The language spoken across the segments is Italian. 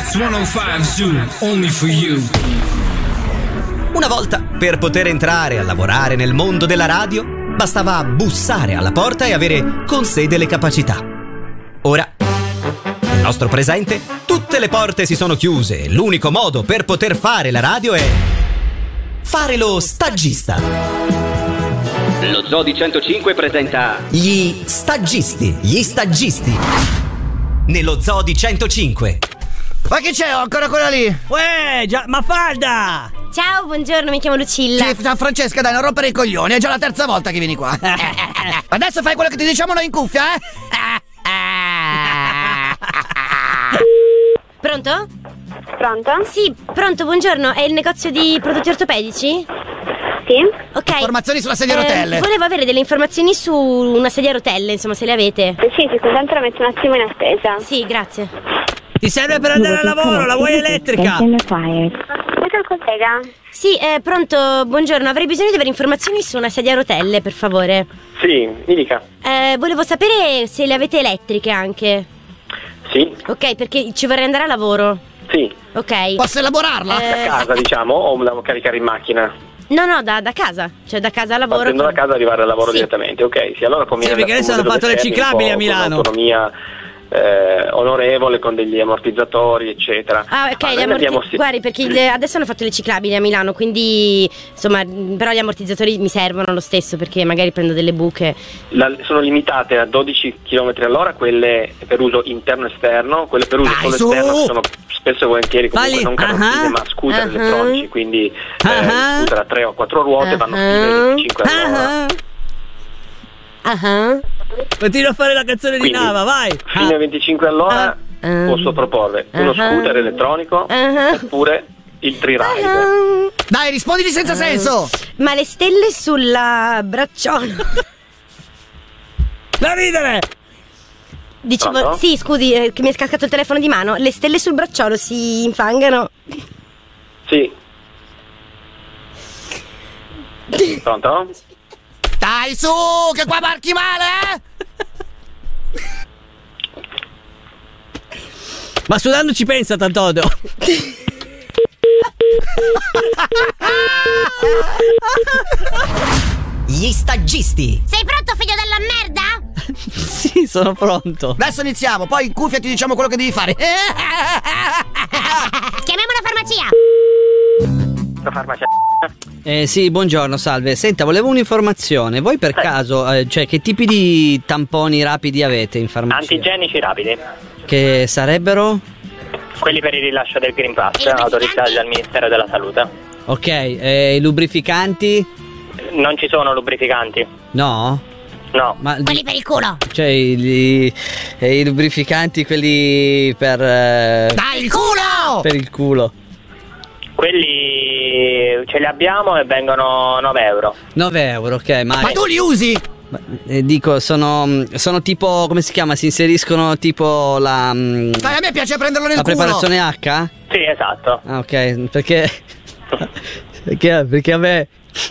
It's 105 Zoo, only for you. Una volta, per poter entrare a lavorare nel mondo della radio, bastava bussare alla porta e avere con sé delle capacità. Ora, nel nostro presente, tutte le porte si sono chiuse e l'unico modo per poter fare la radio è fare lo stagista. Lo Zoo di 105 presenta Gli stagisti. Nello Zoo di 105. Ma che c'è? Ho ancora quella lì. Uè, Mafalda! Ciao, buongiorno, mi chiamo Lucilla. Sì, Francesca, dai, non rompere i coglioni, è già la terza volta che vieni qua. Adesso fai quello che ti diciamo noi in cuffia, eh? Pronto? Pronto? Sì, pronto, buongiorno, è il negozio di prodotti ortopedici? Sì. Ok. Informazioni sulla sedia a rotelle. Volevo avere delle informazioni su una sedia a rotelle, insomma, se le avete. Sì, soltanto la metto un attimo in attesa. Sì, grazie. Ti serve per andare al lavoro, la vuoi elettrica? Questo è il collega? Sì, pronto, buongiorno, avrei bisogno di avere informazioni su una sedia a rotelle, per favore. Sì, mi dica. Volevo sapere se le avete elettriche anche. Sì. Ok, perché ci vorrei andare a lavoro. Sì. Ok. Posso elaborarla? A casa, diciamo, o la devo caricare in macchina? No, da casa. Cioè da casa a lavoro. Partendo da casa arrivare al lavoro Sì. direttamente, ok. Sì, allora conviene. Sì, perché adesso hanno fatto le ciclabili a Milano. Con un'autonomia onorevole, con degli ammortizzatori, eccetera. Ah, ok, guardi, perché adesso hanno fatto le ciclabili a Milano, quindi insomma, però gli ammortizzatori mi servono lo stesso, perché magari prendo delle buche. Sono limitate a 12 km all'ora, quelle per uso interno-esterno, quelle per uso solo esterno, che sono spesso e volentieri comunque non carrozzine ma scooter elettronici, quindi scooter a 3 o 4 ruote, vanno fino a 25 all'ora. Continua a fare la canzone di Nava, vai! Fino a 25 all'ora posso proporre uno scooter elettronico oppure il Tree-Ride. Dai, risponditi senza senso! Ma le stelle sulla bracciolo. Da ridere! Dicevo, Pronto? sì, scusi, che mi è scascato il telefono di mano. Le stelle sul bracciolo si infangano? Sì. Pronto? Dai, su, che qua marchi male, Ma sudando ci pensa, Tantodo! Gli stagisti. Sei pronto, figlio della merda? Sì, sono pronto. Adesso iniziamo, poi in cuffia ti diciamo quello che devi fare. Chiamiamo la farmacia. La farmacia. Sì, buongiorno, salve. Senta, volevo un'informazione. Voi per caso, cioè, che tipi di tamponi rapidi avete in farmacia? Antigenici rapidi. Che sarebbero? Quelli per il rilascio del Green Pass, autorizzati dal Ministero della Salute. Ok, i lubrificanti? Non ci sono lubrificanti. No? No. Ma Quelli per il culo. cioè i lubrificanti, quelli per Dai, il culo! per il culo. Quelli ce li abbiamo e vengono 9 euro. 9 euro, ok, ma tu li usi? dico, sono tipo, come si chiama? Si inseriscono tipo la Dai, a me piace prenderlo nel la culo. preparazione H? Sì, esatto. Ah, ok, perché a me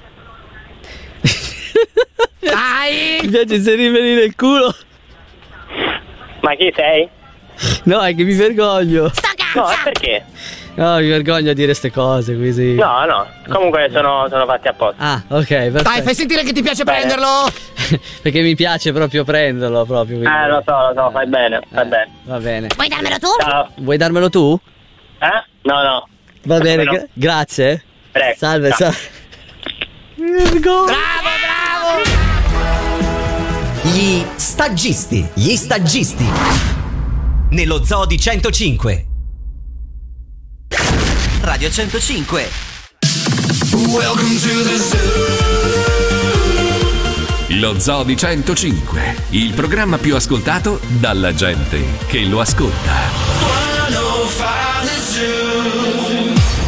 Dai! mi piace inserirmeli nel culo. Ma chi sei? No, è che mi vergogno. No, e perché? No, mi vergogno a dire ste cose così. No, comunque sono fatti apposta. Ah, ok, perfetto. Dai, fai sentire che ti piace prenderlo! Perché mi piace proprio prenderlo proprio. Quindi... Lo so, fai bene, fai bene. Va bene. Vuoi darmelo tu? Ciao. Vuoi darmelo tu? No. Va bene, No. grazie. Prego. Salve, Ciao. salve. Mi vergogno. Bravo! Gli stagisti. Nello Zoo di 105. Radio 105. Welcome to the zoo. Lo Zoo di 105, il programma più ascoltato dalla gente che lo ascolta. 105 the zoo.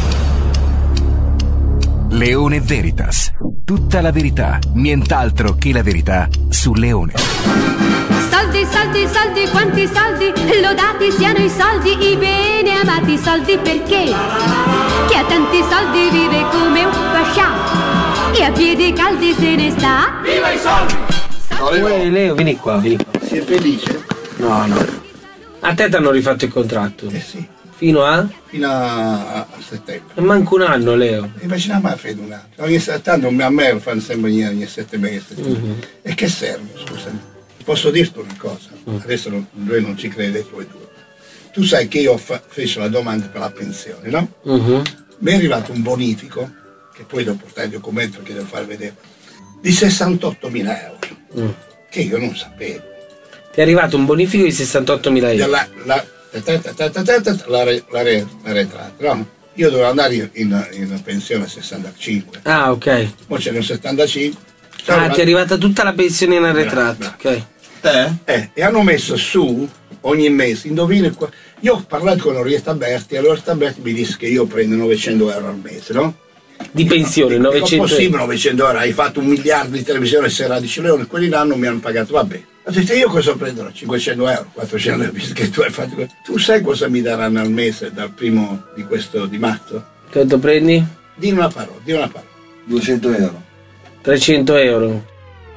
Leone Veritas. Tutta la verità, nient'altro che la verità su Leone. Soldi, soldi, soldi, quanti soldi, lodati siano i soldi, i bene amati soldi, perché chi ha tanti soldi vive come un pascià e a piedi caldi se ne sta. Viva i soldi! Leo, vieni qua, vieni qua. Sei felice? No. A te ti hanno rifatto il contratto. Sì. Fino a settembre. E manco un anno, Leo. Invece non mi ha fatto un anno. Tanto a me lo fanno sempre ogni 7 mesi. E che serve, scusami? Posso dirti una cosa? Adesso lui non ci crede, tu sai che io feci la domanda per la pensione, no? Mi è arrivato un bonifico, che poi devo portare il documento che devo far vedere, di 68.000 euro, che io non sapevo. Ti è arrivato un bonifico di 68.000 euro? La retrata, no? Io dovevo andare in pensione a 65. Ah, ok. Ora c'è nel 75. Ti è arrivata tutta la pensione in arretrato, ok. E hanno messo su ogni mese, indovina qua. Io ho parlato con Orietta Berti e Orietta Berti mi disse che io prendo 900 euro al mese, no? Di pensione, 900 euro? Possibile 900 euro, hai fatto 1 miliardo di televisione, Serra di Leone, quelli l'anno mi hanno pagato, vabbè. Ho detto io cosa prenderò? 500 euro, 400 euro, visto che tu hai fatto. Tu sai cosa mi daranno al mese dal primo di marzo? Quanto prendi? Di una parola. 200 euro. 300 euro.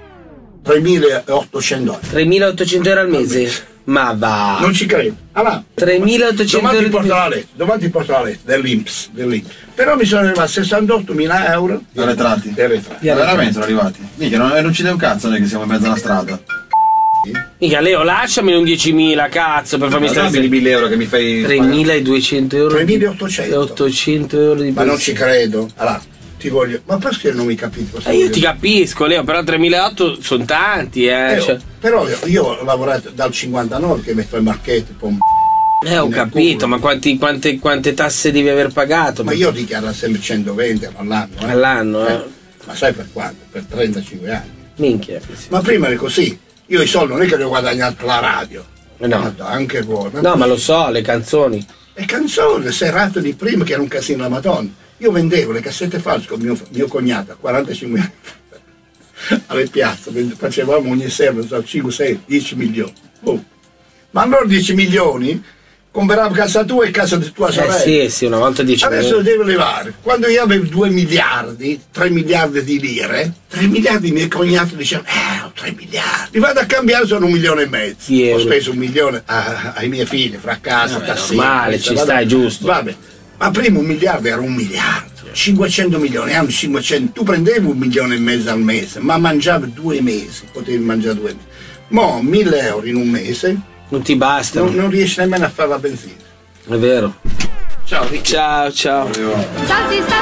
3.800 euro. 3.800 euro al mese? Ma va! Non ci credo. Allora, 3.800 euro. Domani ti porto la lettera dell'Inps. Però mi sono arrivati 68.000 euro di arretrati. Veramente sono arrivati. Mica, non ci dai un cazzo noi che siamo in mezzo alla strada. Mica, Leo, lasciami un 10.000, cazzo, per farmi stare. 1.000 euro che mi fai. 3.200 euro. 3.800. 800 euro di pensione. Ma non ci credo. Allora, ti voglio. Ma perché non mi capisco cosa io ti capisco, Leo, però 3.800 sono tanti, cioè. Però io ho lavorato dal 59 che metto il marchetto, ho capito, ma quante tasse devi aver pagato? Ma io dichiaro sempre 120 all'anno. All'anno, Ma sai per quanto? Per 35 anni. Minchia. Ma prima era così. Io i soldi non è che li ho guadagnati la radio. No. Anche voi. No, ma lo so, le canzoni. Le canzoni, le serate di prima che era un casino la Madonna. Io vendevo le cassette false con mio cognato a 45 anni alle piazze, facevamo ogni sera 5, 6, 10 milioni. Ma allora 10 milioni compravo casa tua e casa di tua sorella. Sì, una volta 10 milioni. Adesso lo devo levare. Quando io avevo 2 miliardi, 3 miliardi di lire, 3 miliardi i miei cognati dicevano, ho 3 miliardi. Vado a cambiare, sono 1,5 milioni. Ho speso 1 milione ai miei figli, fra casa, tassino. Male, ci stai, giusto. Vabbè. Ma prima 1 miliardo era 1 miliardo, 500 milioni, hanno 500, tu prendevi 1,5 milioni al mese, ma mangiavi 2 mesi, potevi mangiare 2 mesi. Mo' 1.000 euro in un mese, non ti basta. Non riesci nemmeno a fare la benzina. È vero. Ciao Ricky. Ciao. Salti,